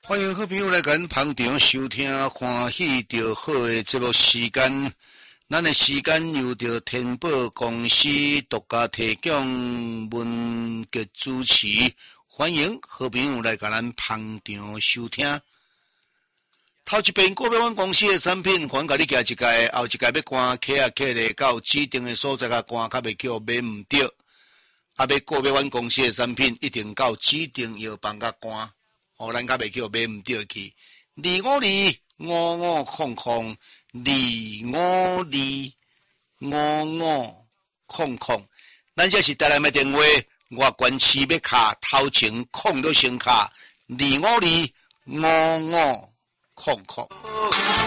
欢迎好朋友来跟捧场收听欢喜就好的节目时间。咱的时间由着天宝公司独家提供文节主持，欢迎好朋友来跟咱捧场收听。头一遍国标湾公司的产品，还甲你寄一届，后一届要关客啊客咧到指定的所在甲关，较袂叫买唔到。啊，要国标湾公司的产品，一定到指定药房甲关。咱较袂叫买唔到去，2525500，2525500，咱这是台南的电话，外关市要卡头前空就先卡2525500。